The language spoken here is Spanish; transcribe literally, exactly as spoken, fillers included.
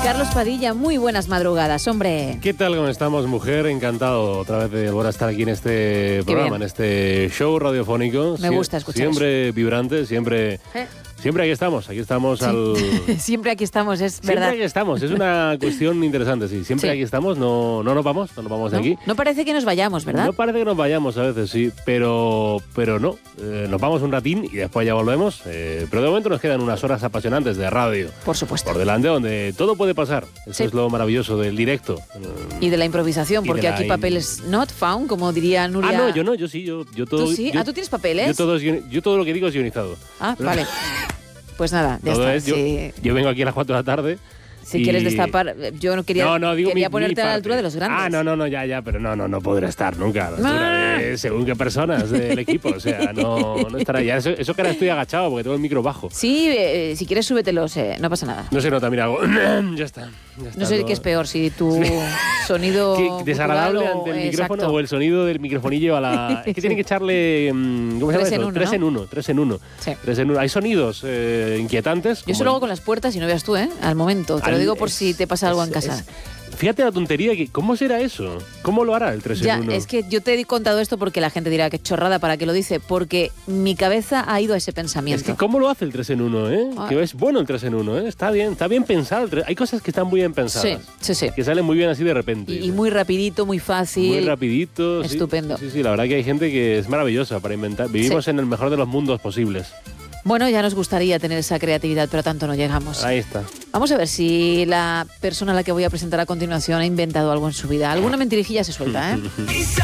Carlos Padilla, muy buenas madrugadas, hombre. ¿Qué tal? ¿Cómo estamos, mujer? Encantado otra vez de volver a estar aquí en este Qué programa, bien. en este show radiofónico. Me Sie- gusta escuchar Siempre eso. Vibrante, siempre... ¿Eh? Siempre aquí estamos, aquí estamos Sí. al... Siempre aquí estamos, es Siempre verdad. aquí estamos, es una cuestión interesante, sí. Siempre Sí. aquí estamos, no, no nos vamos, no nos vamos de ¿No? aquí. No parece que nos vayamos, ¿verdad? No parece que nos vayamos a veces, sí, pero, pero no. Eh, nos vamos un ratín y después ya volvemos. Eh, pero de momento nos quedan unas horas apasionantes de radio Por supuesto. por delante, donde todo puede pasar. Eso Sí. es lo maravilloso del directo. Y de la improvisación, Y porque de la aquí in- papeles not found, como diría Nuria. Ah, no, yo no, yo sí, yo, yo todo. ¿Tú sí? Yo, Ah, ¿tú tienes papeles? yo todo, es guion- yo todo lo que digo es guionizado. Ah, vale. Pues nada, ya Todo está. es- yo, Si, yo vengo aquí a las cuatro de la tarde. si y- quieres destapar, yo no quería, no, no, digo quería mi- ponerte mi a la parte. altura de los grandes. Ah, no, no, no, ya, ya, pero no, no, no podré estar nunca a la altura Ah. de según qué personas del equipo. O sea, no, no estará ya. Eso, eso que ahora estoy agachado porque tengo el micro bajo. Sí, eh, si quieres súbetelos, eh, no pasa nada. No se nota, mira, hago. ya está. Ya está No sé todo. qué es peor, si tu sonido ¿Qué- desagradable gutural o- ante el exacto. micrófono o el sonido del microfonillo a la... Es que tienen que echarle... mm, ¿Cómo se llama Tres en eso? uno, Tres ¿no? en uno, tres en uno. Sí. Tres en uno. Hay sonidos eh, inquietantes. Yo como eso lo el- hago con las puertas y no veas tú, ¿eh? Al momento. Te lo al- digo por es- si te pasa algo es- en casa. es- Fíjate la tontería que... ¿Cómo será eso? ¿Cómo lo hará el tres Ya, en uno? es que yo te he contado esto porque la gente dirá que chorrada, ¿para qué lo dice? Porque mi cabeza ha ido a ese pensamiento. Es que ¿cómo lo hace el tres en uno, eh? Ah. Que es bueno el tres en uno, eh? Está bien, está bien pensado. el tres- Hay cosas que están muy bien pensadas. Sí, sí, sí. Que salen muy bien así de repente. Y, y muy rapidito, muy fácil. Muy rapidito. sí. Estupendo. Sí, sí, la verdad que hay gente que es maravillosa para inventar. Vivimos Sí. en el mejor de los mundos posibles. Bueno, ya nos gustaría tener esa creatividad, pero tanto no llegamos. Ahí está. Vamos a ver si la persona a la que voy a presentar a continuación ha inventado algo en su vida. Alguna mentirijilla se suelta, ¿eh?